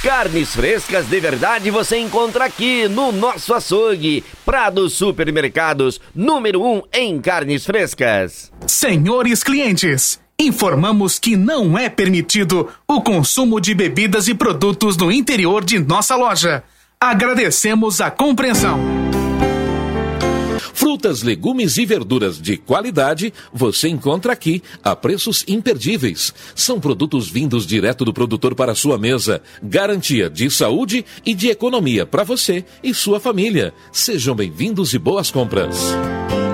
Carnes frescas de verdade você encontra aqui no nosso açougue. Prado Supermercados, número 1 em carnes frescas. Senhores clientes, informamos que não é permitido o consumo de bebidas e produtos no interior de nossa loja. Agradecemos a compreensão. Frutas, legumes e verduras de qualidade você encontra aqui a preços imperdíveis. São produtos vindos direto do produtor para a sua mesa. Garantia de saúde e de economia para você e sua família. Sejam bem-vindos e boas compras.